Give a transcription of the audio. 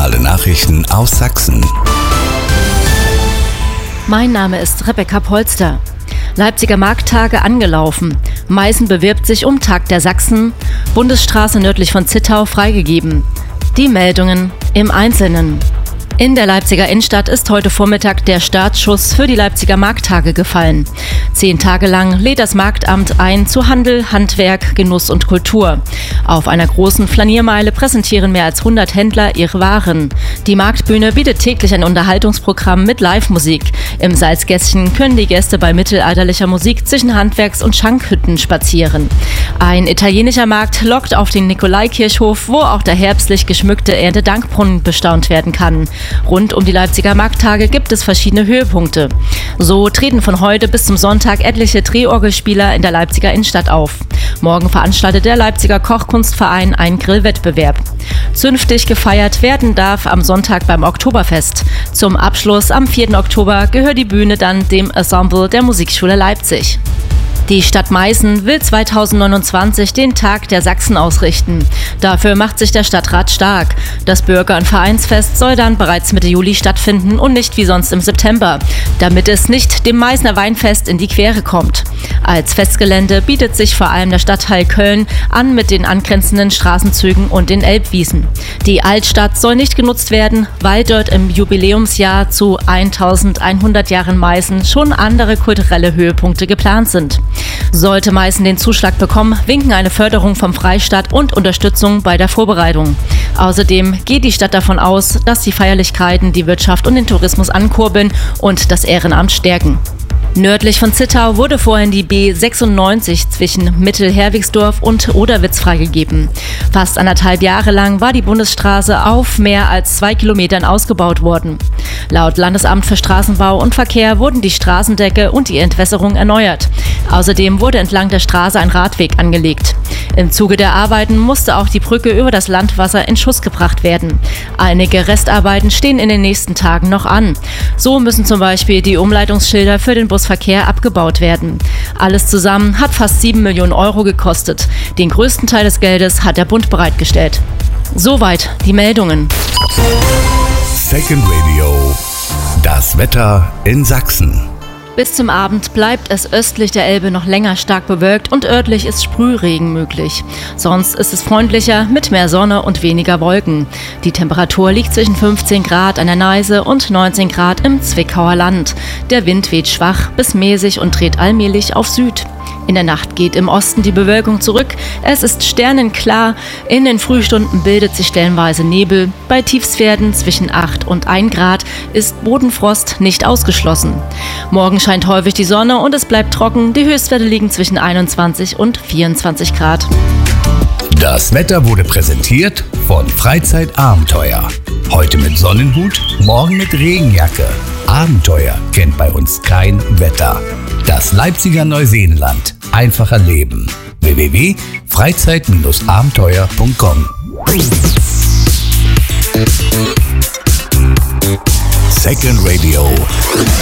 Regionale Nachrichten aus Sachsen. Mein Name ist Rebecca Polster. Leipziger Markttage angelaufen. Meißen bewirbt sich um Tag der Sachsen. Bundesstraße nördlich von Zittau freigegeben. Die Meldungen im Einzelnen. In der Leipziger Innenstadt ist heute Vormittag der Startschuss für die Leipziger Markttage gefallen. 10 Tage lang lädt das Marktamt ein zu Handel, Handwerk, Genuss und Kultur. Auf einer großen Flaniermeile präsentieren mehr als 100 Händler ihre Waren. Die Marktbühne bietet täglich ein Unterhaltungsprogramm mit Live-Musik. Im Salzgässchen können die Gäste bei mittelalterlicher Musik zwischen Handwerks- und Schankhütten spazieren. Ein italienischer Markt lockt auf den Nikolaikirchhof, wo auch der herbstlich geschmückte Erntedankbrunnen bestaunt werden kann. Rund um die Leipziger Markttage gibt es verschiedene Höhepunkte. So treten von heute bis zum Sonntag etliche Drehorgelspieler in der Leipziger Innenstadt auf. Morgen veranstaltet der Leipziger Kochkunstverein einen Grillwettbewerb. Zünftig gefeiert werden darf am Sonntag beim Oktoberfest. Zum Abschluss am 4. Oktober gehört die Bühne dann dem Ensemble der Musikschule Leipzig. Die Stadt Meißen will 2029 den Tag der Sachsen ausrichten. Dafür macht sich der Stadtrat stark. Das Bürger- und Vereinsfest soll dann bereits Mitte Juli stattfinden und nicht wie sonst im September, damit es nicht dem Meißner Weinfest in die Quere kommt. Als Festgelände bietet sich vor allem der Stadtteil Köln an mit den angrenzenden Straßenzügen und den Elbwiesen. Die Altstadt soll nicht genutzt werden, weil dort im Jubiläumsjahr zu 1100 Jahren Meißen schon andere kulturelle Höhepunkte geplant sind. Sollte Meißen den Zuschlag bekommen, winken eine Förderung vom Freistaat und Unterstützung bei der Vorbereitung. Außerdem geht die Stadt davon aus, dass die Feierlichkeiten die Wirtschaft und den Tourismus ankurbeln und das Ehrenamt stärken. Nördlich von Zittau wurde vorhin die B96 zwischen Mittelherwigsdorf und Oderwitz freigegeben. Fast 1,5 Jahre lang war die Bundesstraße auf mehr als 2 Kilometern ausgebaut worden. Laut Landesamt für Straßenbau und Verkehr wurden die Straßendecke und die Entwässerung erneuert. Außerdem wurde entlang der Straße ein Radweg angelegt. Im Zuge der Arbeiten musste auch die Brücke über das Landwasser in Schuss gebracht werden. Einige Restarbeiten stehen in den nächsten Tagen noch an. So müssen zum Beispiel die Umleitungsschilder für den Busverkehr abgebaut werden. Alles zusammen hat fast 7 Millionen Euro gekostet. Den größten Teil des Geldes hat der Bund bereitgestellt. Soweit die Meldungen. Second Radio. Das Wetter in Sachsen. Bis zum Abend bleibt es östlich der Elbe noch länger stark bewölkt und örtlich ist Sprühregen möglich. Sonst ist es freundlicher mit mehr Sonne und weniger Wolken. Die Temperatur liegt zwischen 15 Grad an der Neiße und 19 Grad im Zwickauer Land. Der Wind weht schwach bis mäßig und dreht allmählich auf Süd. In der Nacht geht im Osten die Bewölkung zurück. Es ist sternenklar. In den Frühstunden bildet sich stellenweise Nebel. Bei Tiefstwerten zwischen 8 und 1 Grad ist Bodenfrost nicht ausgeschlossen. Morgen scheint häufig die Sonne und es bleibt trocken. Die Höchstwerte liegen zwischen 21 und 24 Grad. Das Wetter wurde präsentiert von Freizeitabenteuer. Heute mit Sonnenhut, morgen mit Regenjacke. Abenteuer kennt bei uns kein Wetter. Das Leipziger Neuseenland. Einfacher Leben. www.freizeit-abenteuer.com. Second Radio.